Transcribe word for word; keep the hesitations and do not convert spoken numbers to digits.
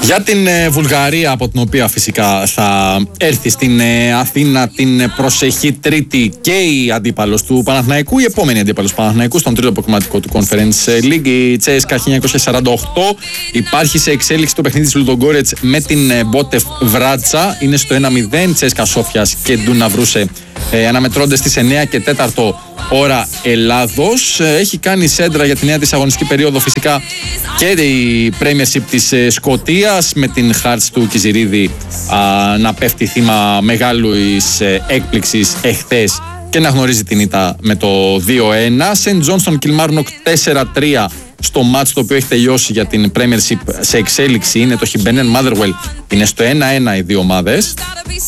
Για την ε, Βουλγαρία, από την οποία φυσικά θα έρθει στην ε, Αθήνα την προσεχή Τρίτη και η αντίπαλος του Παναθηναϊκού, η επόμενη αντίπαλος του Παναθηναϊκού στον τρίτο προκριματικό του Conference League, η Τσέσκα χίλια εννιακόσια σαράντα οκτώ. Υπάρχει σε εξέλιξη το παιχνίδι της Λουδογκόρετς με την ε, Μπότεφ Βράτσα. Είναι στο ένα μηδέν. Τσέσκα Σόφιας και Ντούνα Βρούσε ε, αναμετρώνται στις εννιά και τέσσερα ώρα Ελλάδος. Έχει κάνει σέντρα για τη νέα της αγωνιστική περίοδο φυσικά και η Premiership της Σκωτίας, με την Hearts του Κιζιρίδη α, να πέφτει θύμα μεγάλου έκπληξης εχθές και να γνωρίζει την ήττα με το δύο ένα. Σεντ Τζόνστον Κιλμάρνοκ τέσσερα τρία στο μάτς το οποίο έχει τελειώσει για την Premiership. Σε εξέλιξη είναι το Χιμπενέν Motherwell, είναι στο ένα ένα οι δύο ομάδες.